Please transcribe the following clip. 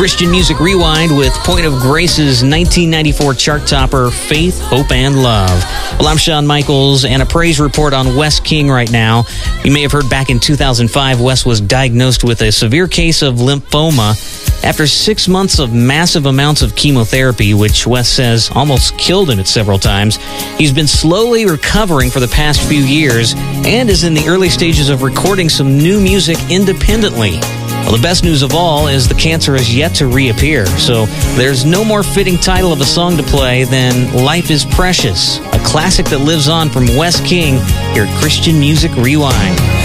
Christian Music Rewind with Point of Grace's 1994 chart topper, Faith, Hope, and Love. Well, I'm Shawn Michaels, and a praise report on Wes King right now. You may have heard back in 2005, Wes was diagnosed with a severe case of lymphoma after 6 months of massive amounts of chemotherapy, which Wes says almost killed him at several times. He's been slowly recovering for the past few years and is in the early stages of recording some new music independently. Well, the best news of all is the cancer has yet to reappear, so there's no more fitting title of a song to play than Life is Precious, a classic that lives on from Wes King here at Christian Music Rewind.